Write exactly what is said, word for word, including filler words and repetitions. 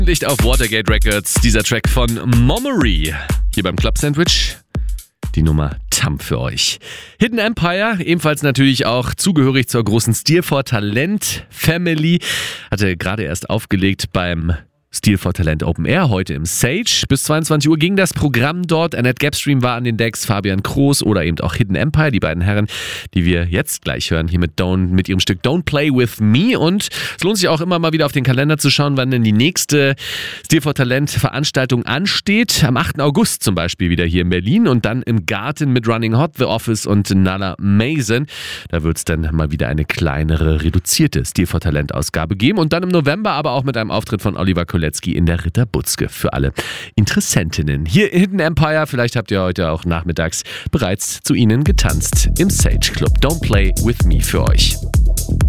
Licht auf Watergate Records, dieser Track von Momery. Hier beim Club Sandwich die Nummer Tam für euch. Hidden Empire, ebenfalls natürlich auch zugehörig zur großen Steel for Talent Family, hatte gerade erst aufgelegt beim Steel for Talent Open Air, heute im Sage. Bis zweiundzwanzig Uhr ging das Programm dort. Annette Gapstream war an den Decks, Fabian Kroos oder eben auch Hidden Empire, die beiden Herren, die wir jetzt gleich hören, hier mit, Don't, mit ihrem Stück Don't Play With Me. Und es lohnt sich auch immer mal wieder auf den Kalender zu schauen, wann denn die nächste Steel for Talent Veranstaltung ansteht. Am achten August zum Beispiel wieder hier in Berlin und dann im Garten mit Running Hot, The Office und Nala Mason. Da wird es dann mal wieder eine kleinere, reduzierte Steel for Talent Ausgabe geben. Und dann im November aber auch mit einem Auftritt von Oliver Kolecki in der Ritter Butzke für alle Interessentinnen. Hier Hidden Empire, vielleicht habt ihr heute auch nachmittags bereits zu ihnen getanzt im Sage Club. Don't Play With Me für euch.